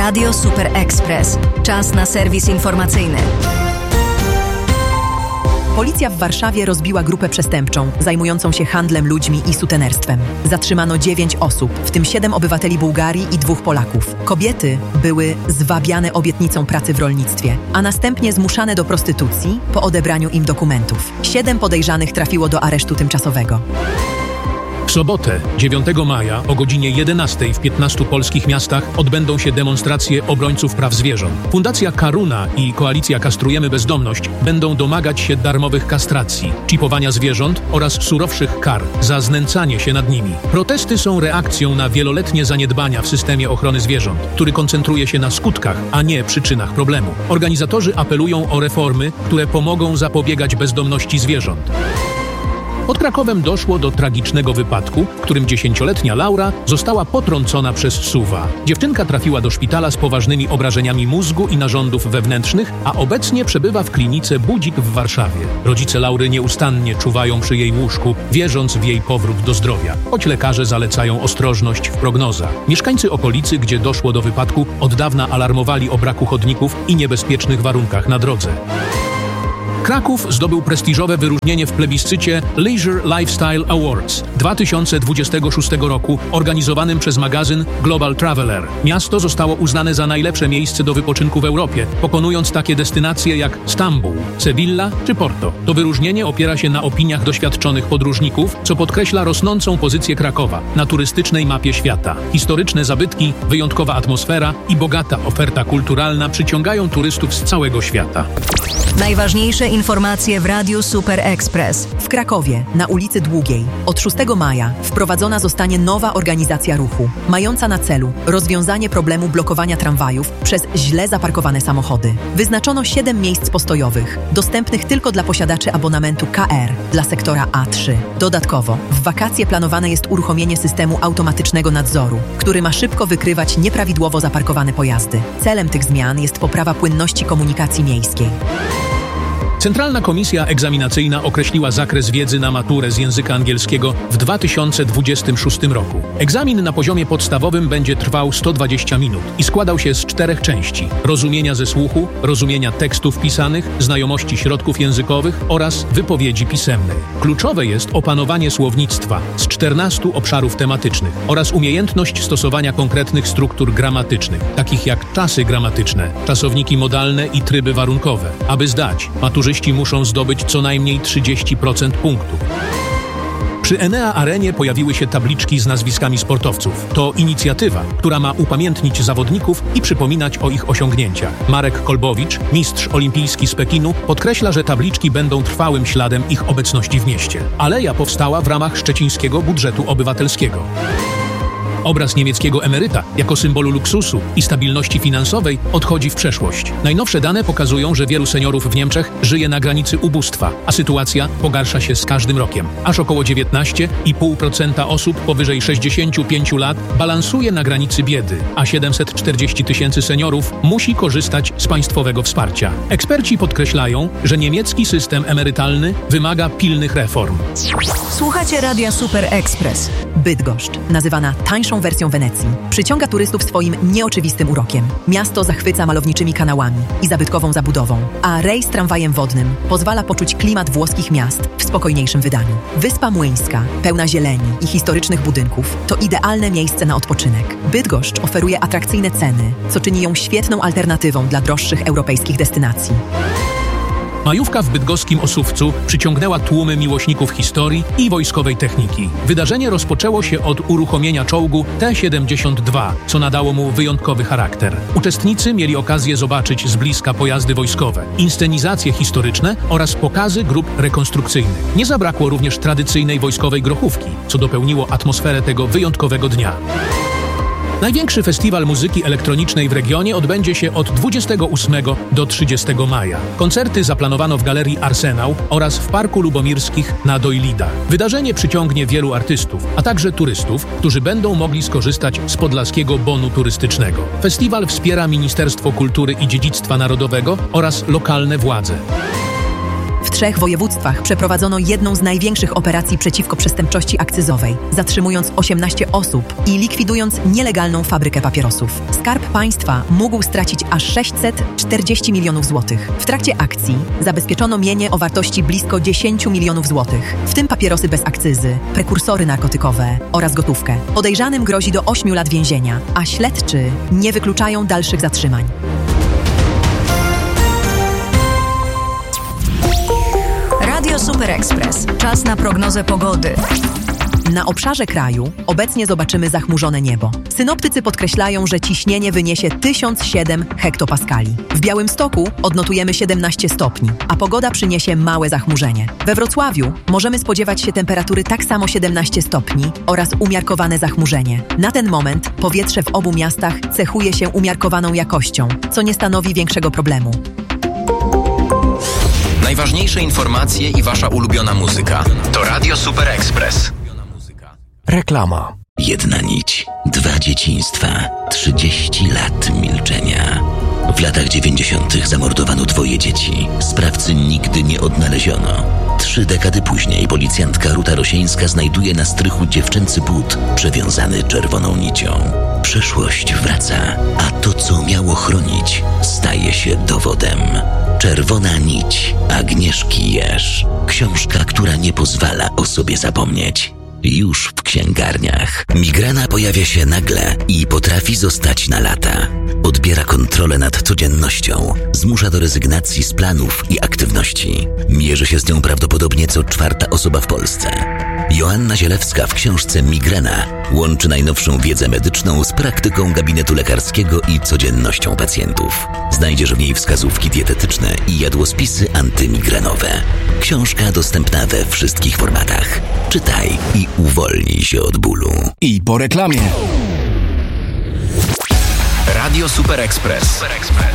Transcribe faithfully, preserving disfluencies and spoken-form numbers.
Radio Super Express. Czas na serwis informacyjny. Policja w Warszawie rozbiła grupę przestępczą zajmującą się handlem ludźmi i sutenerstwem. Zatrzymano dziewięć osób, w tym siedem obywateli Bułgarii i dwóch Polaków. Kobiety były zwabiane obietnicą pracy w rolnictwie, a następnie zmuszane do prostytucji po odebraniu im dokumentów. Siedem podejrzanych trafiło do aresztu tymczasowego. W sobotę, dziewiątego maja o godzinie jedenastej w piętnastu polskich miastach odbędą się demonstracje obrońców praw zwierząt. Fundacja Karuna i koalicja Kastrujemy Bezdomność będą domagać się darmowych kastracji, czipowania zwierząt oraz surowszych kar za znęcanie się nad nimi. Protesty są reakcją na wieloletnie zaniedbania w systemie ochrony zwierząt, który koncentruje się na skutkach, a nie przyczynach problemu. Organizatorzy apelują o reformy, które pomogą zapobiegać bezdomności zwierząt. Pod Krakowem doszło do tragicznego wypadku, w którym dziesięcioletnia Laura została potrącona przez suwa. Dziewczynka trafiła do szpitala z poważnymi obrażeniami mózgu i narządów wewnętrznych, a obecnie przebywa w klinice Budzik w Warszawie. Rodzice Laury nieustannie czuwają przy jej łóżku, wierząc w jej powrót do zdrowia, choć lekarze zalecają ostrożność w prognozach. Mieszkańcy okolicy, gdzie doszło do wypadku, od dawna alarmowali o braku chodników i niebezpiecznych warunkach na drodze. Kraków zdobył prestiżowe wyróżnienie w plebiscycie Leisure Lifestyle Awards dwa tysiące dwudziestego szóstego roku organizowanym przez magazyn Global Traveler. Miasto zostało uznane za najlepsze miejsce do wypoczynku w Europie, pokonując takie destynacje jak Stambuł, Sewilla czy Porto. To wyróżnienie opiera się na opiniach doświadczonych podróżników, co podkreśla rosnącą pozycję Krakowa na turystycznej mapie świata. Historyczne zabytki, wyjątkowa atmosfera i bogata oferta kulturalna przyciągają turystów z całego świata. Najważniejsze informacje w Radiu Super Express. W Krakowie, na ulicy Długiej, od szóstego maja wprowadzona zostanie nowa organizacja ruchu, mająca na celu rozwiązanie problemu blokowania tramwajów przez źle zaparkowane samochody. Wyznaczono siedem miejsc postojowych, dostępnych tylko dla posiadaczy abonamentu K R dla sektora A trzy. Dodatkowo, w wakacje planowane jest uruchomienie systemu automatycznego nadzoru, który ma szybko wykrywać nieprawidłowo zaparkowane pojazdy. Celem tych zmian jest poprawa płynności komunikacji miejskiej. Centralna Komisja Egzaminacyjna określiła zakres wiedzy na maturę z języka angielskiego w dwa tysiące dwudziestym szóstym roku. Egzamin na poziomie podstawowym będzie trwał sto dwadzieścia minut i składał się z czterech części: rozumienia ze słuchu, rozumienia tekstów pisanych, znajomości środków językowych oraz wypowiedzi pisemnej. Kluczowe jest opanowanie słownictwa z czternastu obszarów tematycznych oraz umiejętność stosowania konkretnych struktur gramatycznych, takich jak czasy gramatyczne, czasowniki modalne i tryby warunkowe. Aby zdać, maturzyści muszą zdobyć co najmniej trzydzieści procent punktów. Przy Enea Arenie pojawiły się tabliczki z nazwiskami sportowców. To inicjatywa, która ma upamiętnić zawodników i przypominać o ich osiągnięciach. Marek Kolbowicz, mistrz olimpijski z Pekinu, podkreśla, że tabliczki będą trwałym śladem ich obecności w mieście. Aleja powstała w ramach szczecińskiego budżetu obywatelskiego. Obraz niemieckiego emeryta jako symbolu luksusu i stabilności finansowej odchodzi w przeszłość. Najnowsze dane pokazują, że wielu seniorów w Niemczech żyje na granicy ubóstwa, a sytuacja pogarsza się z każdym rokiem. Aż około dziewiętnaście i pół procent osób powyżej sześćdziesięciu pięciu lat balansuje na granicy biedy, a siedemset czterdzieści tysięcy seniorów musi korzystać z państwowego wsparcia. Eksperci podkreślają, że niemiecki system emerytalny wymaga pilnych reform. Słuchacie Radia Super Express. Bydgoszcz, nazywana tańszą wersją Wenecji, przyciąga turystów swoim nieoczywistym urokiem. Miasto zachwyca malowniczymi kanałami i zabytkową zabudową, a rejs tramwajem wodnym pozwala poczuć klimat włoskich miast w spokojniejszym wydaniu. Wyspa Młyńska, pełna zieleni i historycznych budynków, to idealne miejsce na odpoczynek. Bydgoszcz oferuje atrakcyjne ceny, co czyni ją świetną alternatywą dla droższych europejskich destynacji. Majówka w bydgoskim Osówcu przyciągnęła tłumy miłośników historii i wojskowej techniki. Wydarzenie rozpoczęło się od uruchomienia czołgu T siedemdziesiąt dwa, co nadało mu wyjątkowy charakter. Uczestnicy mieli okazję zobaczyć z bliska pojazdy wojskowe, inscenizacje historyczne oraz pokazy grup rekonstrukcyjnych. Nie zabrakło również tradycyjnej wojskowej grochówki, co dopełniło atmosferę tego wyjątkowego dnia. Największy festiwal muzyki elektronicznej w regionie odbędzie się od dwudziestego ósmego do trzydziestego maja. Koncerty zaplanowano w Galerii Arsenał oraz w Parku Lubomirskich na Dojlidach. Wydarzenie przyciągnie wielu artystów, a także turystów, którzy będą mogli skorzystać z podlaskiego bonu turystycznego. Festiwal wspiera Ministerstwo Kultury i Dziedzictwa Narodowego oraz lokalne władze. W trzech województwach przeprowadzono jedną z największych operacji przeciwko przestępczości akcyzowej, zatrzymując osiemnaście osób i likwidując nielegalną fabrykę papierosów. Skarb Państwa mógł stracić aż sześćset czterdzieści milionów złotych. W trakcie akcji zabezpieczono mienie o wartości blisko dziesięć milionów złotych, w tym papierosy bez akcyzy, prekursory narkotykowe oraz gotówkę. Podejrzanym grozi do ośmiu lat więzienia, a śledczy nie wykluczają dalszych zatrzymań. Radio Super Express. Czas na prognozę pogody. Na obszarze kraju obecnie zobaczymy zachmurzone niebo. Synoptycy podkreślają, że ciśnienie wyniesie tysiąc siedem hektopaskali. W Białymstoku odnotujemy siedemnaście stopni, a pogoda przyniesie małe zachmurzenie. We Wrocławiu możemy spodziewać się temperatury tak samo siedemnaście stopni oraz umiarkowane zachmurzenie. Na ten moment powietrze w obu miastach cechuje się umiarkowaną jakością, co nie stanowi większego problemu. Najważniejsze informacje i wasza ulubiona muzyka to Radio Super Express. Reklama. Jedna nić, dwa dzieciństwa, trzydzieści lat milczenia. W latach dziewięćdziesiątych zamordowano dwoje dzieci. Sprawcy nigdy nie odnaleziono. Trzy dekady później policjantka Ruta Rosieńska znajduje na strychu dziewczęcy but przewiązany czerwoną nicią. Przeszłość wraca, a to, co miało chronić, staje się dowodem. Czerwona nić Agnieszki Jerz. Książka, która nie pozwala o sobie zapomnieć. Już w księgarniach. Migrena pojawia się nagle i potrafi zostać na lata. Odbiera kontrolę nad codziennością, zmusza do rezygnacji z planów i aktywności. Mierzy się z nią prawdopodobnie co czwarta osoba w Polsce. Joanna Zielewska w książce Migrena łączy najnowszą wiedzę medyczną z praktyką gabinetu lekarskiego i codziennością pacjentów. Znajdziesz w niej wskazówki dietetyczne i jadłospisy antymigrenowe. Książka dostępna we wszystkich formatach. Czytaj i uwolnij się od bólu. I po reklamie. Radio Super Express.